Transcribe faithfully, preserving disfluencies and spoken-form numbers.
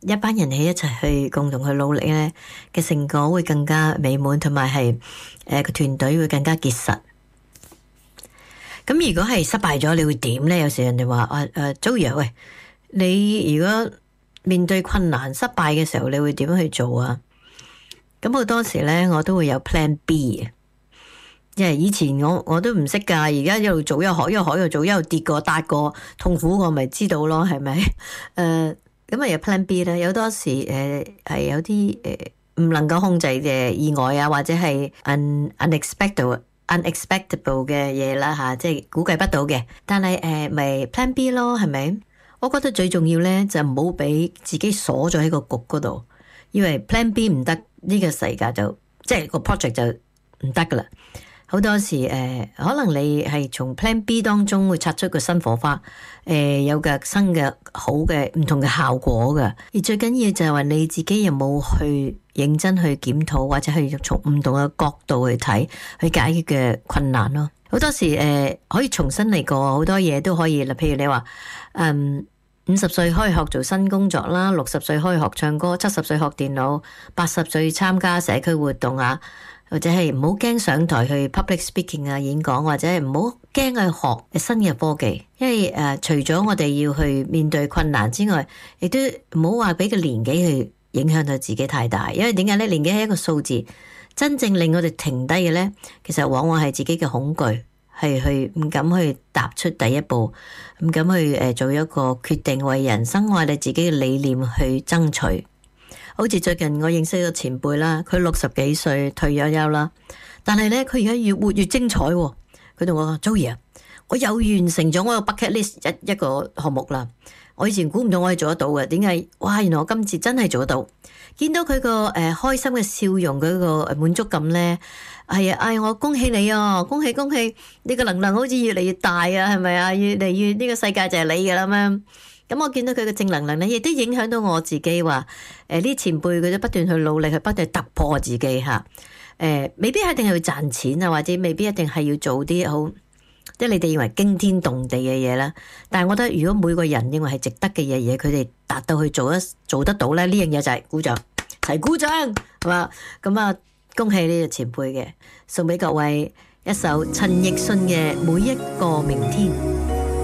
一班人喺一齊去共同去努力咧嘅成果會更加美滿，同埋係誒個團隊會更加結實。咁如果係失敗咗，你會點咧？有時人哋話啊誒，Joey喂，你如果面對困難失敗嘅時候，你會點樣去做啊？咁好多時咧，我都會有 plan B 嘅，因為以前我我都唔識噶，而家一路做一路學，一路學一路做，一路跌過跌過，痛苦我咪知道咯，係咪？誒、呃，咁啊有 plan B 啦，有多時誒係、呃、有啲誒唔能夠控制嘅意外啊，或者係 un unexpected unexpectable 嘅嘢啦吓，即係估計不到嘅。但係誒咪 plan B 咯，係咪？我覺得最重要咧就唔好俾自己鎖咗喺個局嗰度，因為 plan B 唔得，呢、這個世界就即係個 project 就唔得噶啦。好多時誒、呃，可能你係從 plan B 當中會擦出個新火花，誒、呃、有個新嘅好嘅唔同嘅效果噶。而最緊要就係話你自己有冇去認真去檢討，或者去從唔同嘅角度去睇，去解決嘅困難咯。好多時誒、呃、可以重新嚟過，好多嘢都可以啦。譬如你話，嗯，五十歲可以學做新工作啦，六十歲可以學唱歌，七十歲學電腦，八十歲參加社區活動啊。或者係唔好驚上台去 public speaking 啊演講，或者係唔好驚去學新嘅科技，因為誒、呃、除咗我哋要去面對困難之外，亦都唔好話俾個年紀去影響到自己太大。因為點解咧？年紀係一個數字，真正令我哋停低嘅咧，其實往往係自己嘅恐懼，係去唔敢去踏出第一步，唔敢去誒做一個決定，為人生為你自己嘅理念去爭取。好似最近我認識個前輩啦，佢六十幾歲退咗休啦，但係咧佢而家越活越精彩喎。佢同我講：Joey啊，我又完成咗我個 bucket list 一一個項目啦。我以前估唔到我可以做得到嘅，點解？哇！原來我今次真係做得到。見到佢個誒開心嘅笑容，佢個滿足感咧，係啊！哎，我恭喜你啊！恭喜恭喜！呢個能量好似越嚟越大啊，係咪啊？越嚟越呢個世界就係你噶啦咩？咁我見到佢嘅正能量咧，亦都影響到我自己話，誒呢前輩佢都不斷去努力，去不斷突破自己嚇。誒、呃、未必一定係要賺錢啊，或者未必一定係要做啲好，即係你哋認為驚天動地嘅嘢啦。但係我覺得，如果每個人認為係值得嘅嘢嘢，佢哋達到去做得做得到咧，呢樣嘢就係鼓掌，齊鼓掌係嘛？咁啊，恭喜呢個前輩嘅，送俾各位一首陳奕迅嘅《每一個明天》。